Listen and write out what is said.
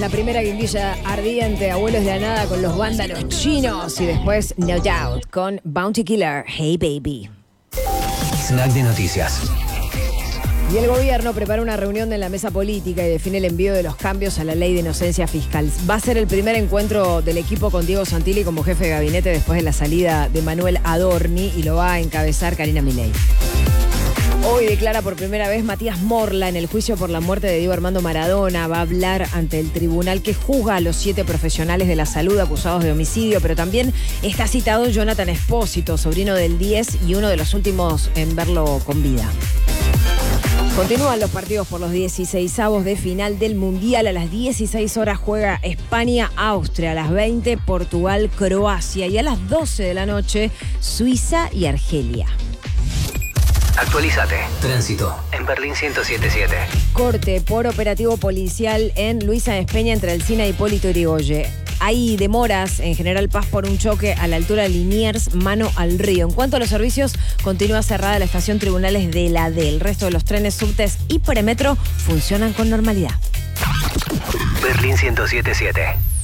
La primera guindilla ardiente, Abuelos de la Nada con los vándalos chinos y después No Doubt con Bounty Killer, Hey Baby. Snack de noticias. Y el gobierno prepara una reunión de la mesa política y define el envío de los cambios a la ley de inocencia fiscal. Va a ser el primer encuentro del equipo con Diego Santilli como jefe de gabinete después de la salida de Manuel Adorni y lo va a encabezar Karina Milei. Hoy declara por primera vez Matías Morla en el juicio por la muerte de Diego Armando Maradona. Va a hablar ante el tribunal que juzga a los 7 profesionales de la salud acusados de homicidio, pero también está citado Jonathan Espósito, sobrino del 10 y uno de los últimos en verlo con vida. Continúan los partidos por los 16avos de final del Mundial. A las 16 horas juega España-Austria, a las 20 Portugal-Croacia y a las 12 de la noche Suiza y Argelia. Actualízate. Tránsito en Berlín 107.7. Corte por operativo policial en Luisa Espeña entre Alsina y Hipólito Yrigoyen. Hay demoras en General Paz por un choque a la altura de Liniers, mano al río. En cuanto a los servicios, continúa cerrada la estación Tribunales de la D. El resto de los trenes, subtes y premetro funcionan con normalidad. Berlín 107.7.